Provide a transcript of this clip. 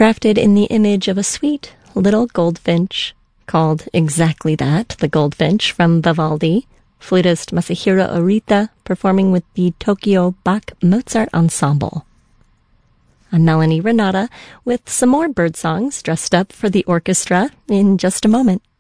crafted in the image of a sweet little goldfinch, called exactly that, the goldfinch, from Vivaldi, flutist Masahiro Orita performing with the Tokyo Bach Mozart Ensemble. I'm Melanie Renata with some more bird songs dressed up for the orchestra in just a moment.